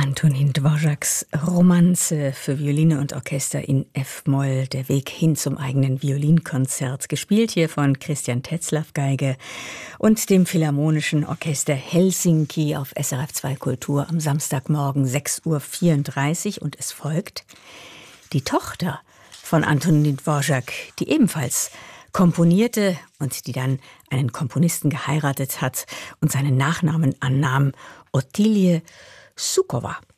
Antonín Dvořáks Romanze für Violine und Orchester in F-Moll, der Weg hin zum eigenen Violinkonzert, gespielt hier von Christian Tetzlaff Geige und dem Philharmonischen Orchester Helsinki auf SRF 2 Kultur am Samstagmorgen 6:34 Uhr. Und es folgt die Tochter von Antonín Dvořák, die ebenfalls komponierte und die dann einen Komponisten geheiratet hat und seinen Nachnamen annahm, Ottilie Žuková.